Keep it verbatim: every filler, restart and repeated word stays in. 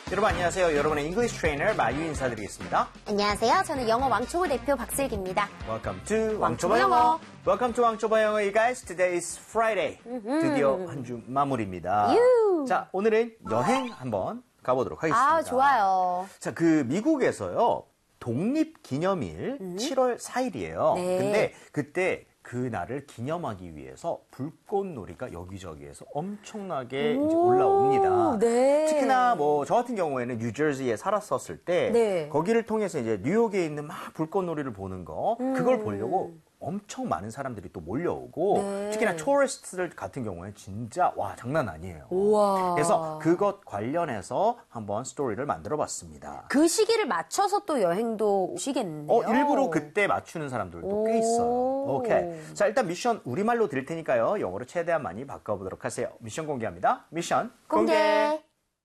여러분 안녕하세요. 여러분의 English Trainer 마유 인사드리겠습니다. 안녕하세요. 저는 영어 왕초보 대표 박슬기입니다. Welcome to 왕초보 왕초보 영어. 영어. Welcome to 왕초보 영어, you guys. Today is Friday. 드디어 한 주 마무리입니다. 유. 자, 오늘은 여행 한번 가보도록 하겠습니다. 아, 좋아요. 자, 그 미국에서요. 독립기념일 음? 칠월 사일이에요. 네. 근데 그때 그 날을 기념하기 위해서 불꽃놀이가 여기저기에서 엄청나게 이제 올라옵니다. 네. 특히나 뭐 저 같은 경우에는 뉴저지에 살았었을 때 네. 거기를 통해서 이제 뉴욕에 있는 막 불꽃놀이를 보는 거 음. 그걸 보려고 엄청 많은 사람들이 또 몰려오고 네. 특히나 토리스트들 같은 경우에는 진짜 와 장난 아니에요. 우와. 그래서 그것 관련해서 한번 스토리를 만들어봤습니다. 그 시기를 맞춰서 또 여행도 오시겠네요. 어, 일부러 그때 맞추는 사람들도 꽤 있어요. 오케이. 자, 일단 미션 우리말로 드릴 테니까요. 영어로 최대한 많이 바꿔보도록 하세요. 미션 공개합니다. 미션 공개. 공개.